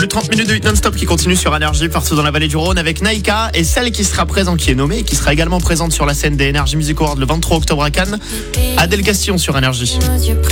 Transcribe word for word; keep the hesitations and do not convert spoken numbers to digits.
Le trente minutes de hit non-stop qui continue sur Énergie partout dans la vallée du Rhône avec Naïka et celle qui sera présente, qui est nommée et qui sera également présente sur la scène des Energy Music Awards le vingt-trois octobre à Cannes, Adèle Gastillon sur Énergie. Nos yeux